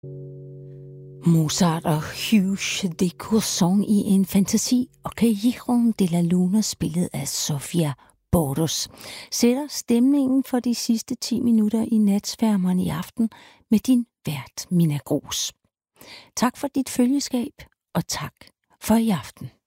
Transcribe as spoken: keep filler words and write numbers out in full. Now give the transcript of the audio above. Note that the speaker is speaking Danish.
Mozart og Hugues de Courson i en fantasi og Cahiron de la Luna spillet af Sofia Bordos sætter stemningen for de sidste ti minutter i Natsværmeren i aften med din vært Minna Grooss. Tak for dit følgeskab, og tak for i aften.